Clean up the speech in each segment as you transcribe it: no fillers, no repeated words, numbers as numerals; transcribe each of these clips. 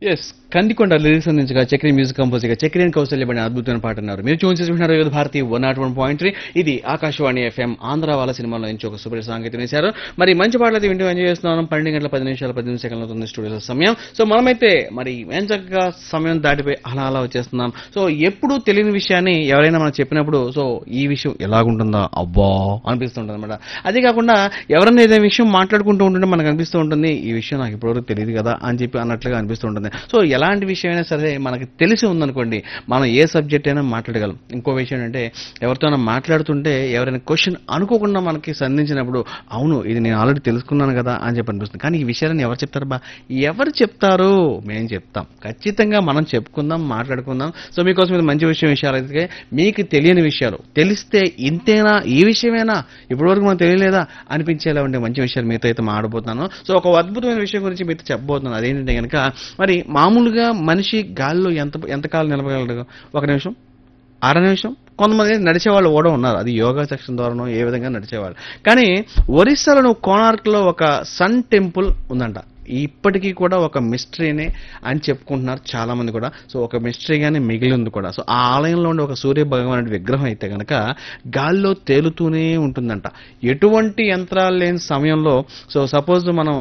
Yes Kandikonda lyrics అందించగా Chakri music కంపోజర్గా Chakri and Kausalya పడిన అద్భుతమైన పాట అన్నారు. మీరు చూసి చూసినారు వివిధ భారతి 101.3. ఇది ఆకాశవాణి ఎఫ్ఎం ఆంధ్ర వాళ్ళ సినిమాలో నుంచి ఒక సూపర్ సాంగ్ అయితే వేశారు. మరి మంచి పాటలు అయితే వింటూ ఎంజాయ్ చేస్తున్నాం. 12 గంటల 10 నిమిషాలు 18 సెకండ్లు అవుతుంది స్టూడియో సమయం. సో మనమైతే మరి ఏం చక్కగా సమయం దాటిపోయి అలా అలా వచ్చేస్తున్నాం. సో ఎప్పుడు తెలియని విషయాన్ని ఎవరైనా మనం చెప్పినప్పుడు సో ఈ విషయం ఎలాగుంటుందా అబ్బా అనిపిస్తుంటుంది అనమాట. అదే కాకుండా ఎవరైనా ఏదైనా విషయం మాట్లాడుకుంటూ ఉంటుంటే మనకు అనిపిస్తూ ఉంటుంది ఈ విషయం నాకు ఇప్పటివరకు తెలియదు కదా అని చెప్పి అన్నట్లుగా అనిపిస్తూ ఉంటుంది. సో ఎలాంటి విషయమైనా సరే మనకి తెలిసి ఉందనుకోండి మనం ఏ సబ్జెక్ట్ అయినా మాట్లాడగలం. ఇంకో విషయం ఏంటంటే ఎవరితోనైనా మాట్లాడుతుంటే ఎవరైనా క్వశ్చన్ అనుకోకుండా మనకి సంధించినప్పుడు అవును ఇది నేను ఆల్రెడీ తెలుసుకున్నాను కదా అని చెప్పి అనిపిస్తుంది. కానీ ఈ విషయాలను ఎవరు చెప్తారు బా? ఎవరు చెప్తారు? మేము చెప్తాం. ఖచ్చితంగా మనం చెప్పుకుందాం, మాట్లాడుకుందాం. సో మీకోసం ఇది మంచి విషయాలు అయితే మీకు తెలియని విషయాలు తెలిస్తే ఇంతేనా ఈ విషయమేనా ఇప్పటివరకు మనం తెలియలేదా అనిపించేలా ఉండే మంచి విషయాలు మీతో అయితే మాట్లాడబోతున్నాను. సో ఒక అద్భుతమైన విషయం గురించి మీతో చెప్పబోతున్నాను. అదేంటంటే కనుక మరి మామూలుగా మనిషి గాల్లో ఎంతకాలం నిలబడగలడు? 1 నిమిషం, 1/2 నిమిషం. కొంతమంది నడిచేవాళ్ళు కూడా ఉన్నారు. అది యోగా సెక్షన్ ద్వారానో ఏ విధంగా నడిచేవాళ్ళు. కానీ ఒరిస్సాలో కోణార్క్లో ఒక సన్ టెంపుల్ ఉందంట. ఇప్పటికీ కూడా ఒక మిస్టరీనే అని చెప్పుకుంటున్నారు చాలా మంది కూడా. సో ఒక మిస్టరీగానే మిగిలి ఉంది కూడా. సో ఆ ఆలయంలో ఉండే ఒక సూర్య భగవానుడి విగ్రహం అయితే కనుక గాల్లో తేలుతూనే ఉంటుందంట. ఎటువంటి యంత్రాలు లేని సమయంలో సో సపోజ్ మనం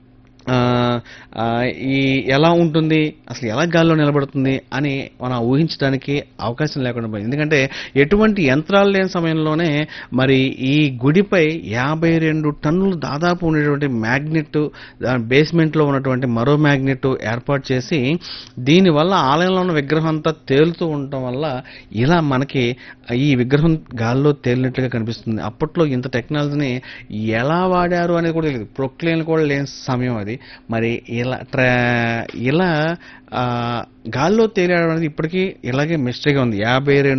ఆ, ఆ, ఈ ఎలా ఉంటుంది అసలు ఎలా గాల్లో నిలబడుతుంది అని మనం ఊహించడానికి అవకాశం లేకుండా పోయింది. ఎందుకంటే ఎటువంటి యంత్రాలు లేని సమయంలోనే మరి ఈ గుడిపై 52 టన్నులు దాదాపు ఉండేటువంటి మ్యాగ్నెట్ బేస్మెంట్లో ఉన్నటువంటి మరో మ్యాగ్నెట్ ఏర్పాటు చేసి దీనివల్ల ఆలయంలో ఉన్న విగ్రహం అంతా తేలుతూ ఉండటం వల్ల ఇలా మనకి ఈ విగ్రహం గాల్లో తేలినట్లుగా కనిపిస్తుంది. అప్పట్లో ఇంత టెక్నాలజీని ఎలా వాడారు అనేది కూడా తెలియదు. ప్రొక్లేన్ కూడా లేని సమయం అది. మరి ఇలా గాల్లో తేలియడం అనేది ఇప్పటికీ ఇలాగే మిస్టరీగా ఉంది. 52